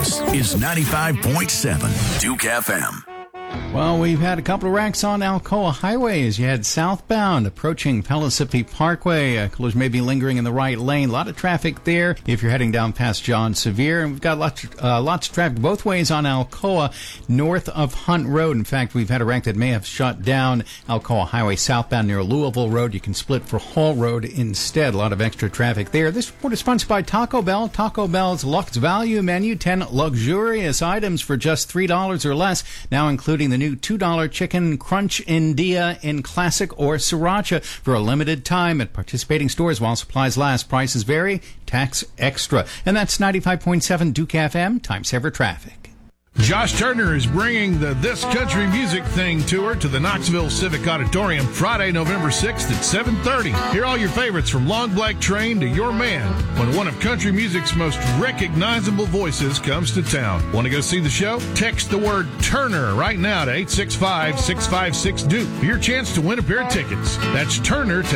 This is 95.7 Duke FM. Well, we've had a couple of wrecks on Alcoa Highway as you head southbound, approaching Pellissippi Parkway. Collision may be lingering in the right lane. A lot of traffic there if you're heading down past John Sevier. And we've got lots of traffic both ways on Alcoa, north of Hunt Road. In fact, we've had a wreck that may have shut down Alcoa Highway southbound near Louisville Road. You can split for Hall Road instead. A lot of extra traffic there. This report is sponsored by Taco Bell. Taco Bell's Lux Value Menu, 10 luxurious items for just $3 or less, now including the new $2 chicken crunch India in classic or sriracha for a limited time at participating stores while supplies last. Prices vary, tax extra. And that's 95.7 Duke FM, time saver traffic. Josh Turner is bringing the This Country Music Thing tour to the Knoxville Civic Auditorium Friday, November 6th at 7:30. Hear all your favorites from Long Black Train to Your Man when one of country music's most recognizable voices comes to town. Want to go see the show? Text the word Turner right now to 865-656-DUKE for your chance to win a pair of tickets. That's Turner to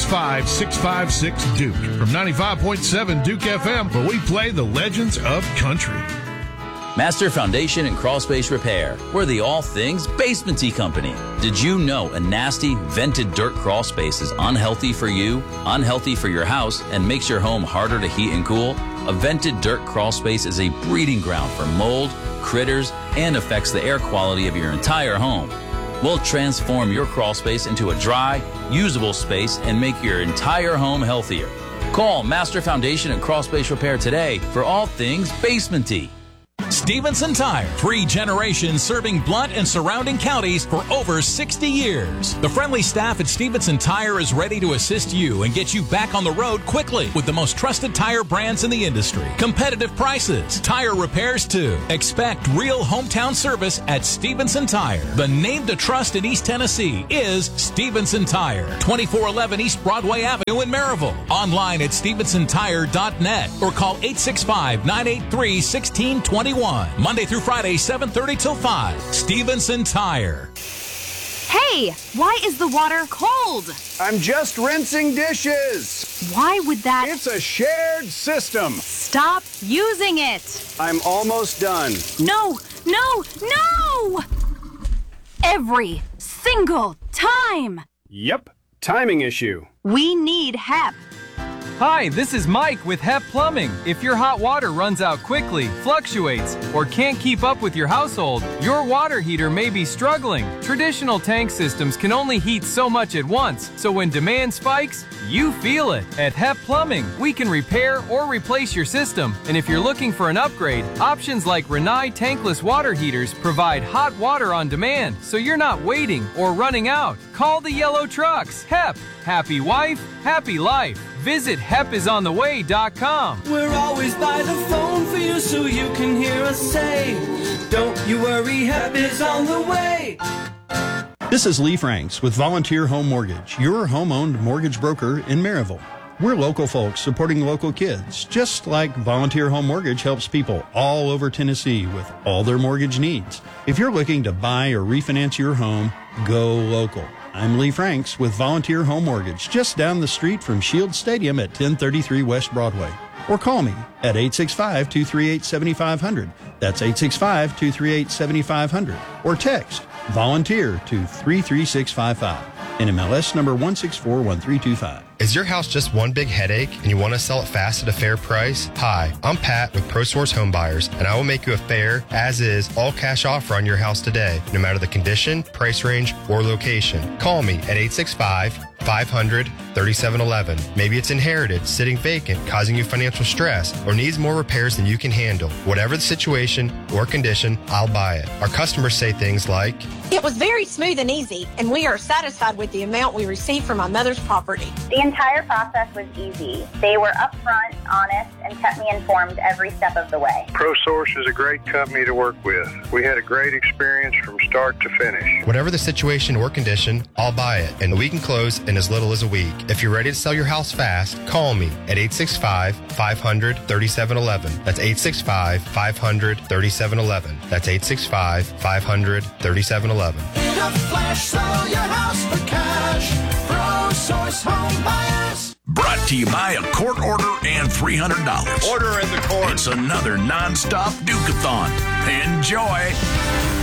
865-656-DUKE. From 95.7 Duke FM, where we play the legends of country. Master Foundation and Crawlspace Repair. We're the all things basement-y company. Did you know a nasty, vented dirt crawl space is unhealthy for you, unhealthy for your house, and makes your home harder to heat and cool? A vented dirt crawl space is a breeding ground for mold, critters, and affects the air quality of your entire home. We'll transform your crawl space into a dry, usable space and make your entire home healthier. Call Master Foundation and Crawlspace Repair today for all things basement-y. Stevenson Tire, 3 generations serving Blount and surrounding counties for over 60 years. The friendly staff at Stevenson Tire is ready to assist you and get you back on the road quickly with the most trusted tire brands in the industry. Competitive prices, tire repairs too. Expect real hometown service at Stevenson Tire. The name to trust in East Tennessee is Stevenson Tire, 2411 East Broadway Avenue in Maryville. Online at StevensonTire.net or call 865-983-1621. Monday through Friday, 7:30 till 5. Stevenson Tire. Hey, why is the water cold? I'm just rinsing dishes. Why would that... It's a shared system. Stop using it. I'm almost done. No! Every single time. Yep, timing issue. We need HEP. Hi, this is Mike with HEP Plumbing. If your hot water runs out quickly, fluctuates, or can't keep up with your household, your water heater may be struggling. Traditional tank systems can only heat so much at once, so when demand spikes, you feel it. At HEP Plumbing, we can repair or replace your system. And if you're looking for an upgrade, options like Rinnai tankless water heaters provide hot water on demand, so you're not waiting or running out. Call the yellow trucks. HEP. Happy wife, happy life. Visit HEPisontheway.com. We're always by the phone for you so you can hear us say, don't you worry, HEP is on the way. This is Lee Franks with Volunteer Home Mortgage, your home-owned mortgage broker in Maryville. We're local folks supporting local kids, just like Volunteer Home Mortgage helps people all over Tennessee with all their mortgage needs. If you're looking to buy or refinance your home, go local. I'm Lee Franks with Volunteer Home Mortgage, just down the street from Shield Stadium at 1033 West Broadway. Or call me at 865-238-7500. That's 865-238-7500. Or text volunteer to 33655. NMLS number 1641325. Is your house just one big headache and you want to sell it fast at a fair price? Hi, I'm Pat with ProSource Home Buyers, and I will make you a fair, as-is, all-cash offer on your house today, no matter the condition, price range, or location. Call me at 865-500-3711. Maybe it's inherited, sitting vacant, causing you financial stress, or needs more repairs than you can handle. Whatever the situation or condition, I'll buy it. Our customers say things like, "It was very smooth and easy, and we are satisfied with the amount we received from my mother's property." The entire process was easy. They were upfront, honest, and kept me informed every step of the way. ProSource is a great company to work with. We had a great experience from start to finish. Whatever the situation or condition, I'll buy it, and we can close in as little as a week. If you're ready to sell your house fast, call me at 865-500-3711. That's 865-500-3711. That's 865-500-3711. In a flash, sell your house for cash. ProSource Home Buyers. Brought to you by a court order and $300. Order in the court. It's another non-stop Duke-a-thon. Enjoy.